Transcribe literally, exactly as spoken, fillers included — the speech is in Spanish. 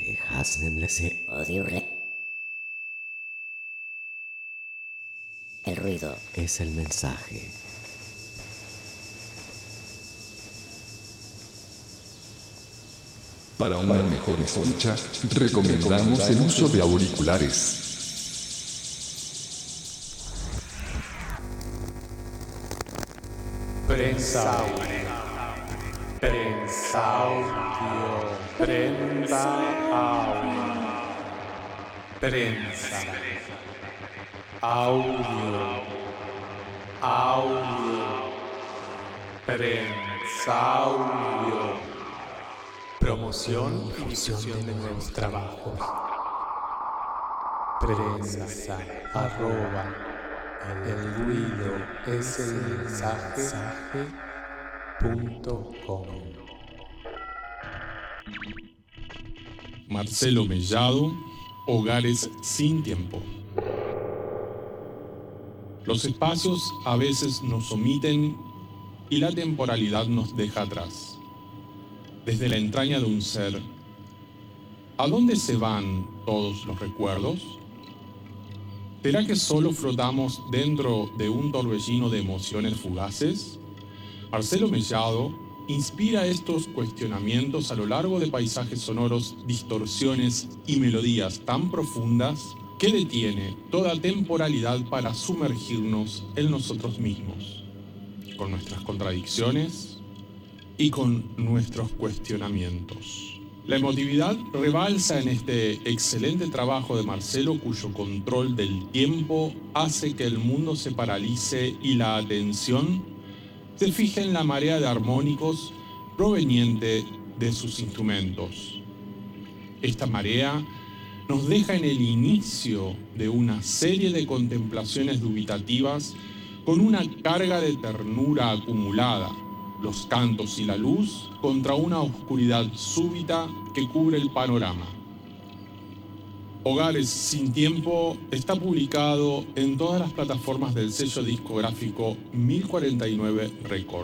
Has nemlese Odiurle. El ruido es el mensaje. Para una mejor escucha, recomendamos el uso de auriculares. Prensa audio. Prensa audio. Prensa audio. Prensa. Audio. Audio. Prensa audio. Promoción y difusión de nuevos trabajos. Prensa. Arroba. El ruido es el mensaje. Punto com. Marcelo Mellado, Hogares sin tiempo. Los espacios a veces nos omiten y la temporalidad nos deja atrás. Desde la entraña de un ser, ¿a dónde se van todos los recuerdos? ¿Será que solo flotamos dentro de un torbellino de emociones fugaces? Marcelo Mellado inspira estos cuestionamientos a lo largo de paisajes sonoros, distorsiones y melodías tan profundas que detiene toda temporalidad para sumergirnos en nosotros mismos, con nuestras contradicciones y con nuestros cuestionamientos. La emotividad rebalsa en este excelente trabajo de Marcelo, cuyo control del tiempo hace que el mundo se paralice y la atención se fije en la marea de armónicos proveniente de sus instrumentos. Esta marea nos deja en el inicio de una serie de contemplaciones dubitativas con una carga de ternura acumulada, los cantos y la luz contra una oscuridad súbita que cubre el panorama. Hogares sin tiempo está publicado en todas las plataformas del sello discográfico mil cuarenta y nueve Records.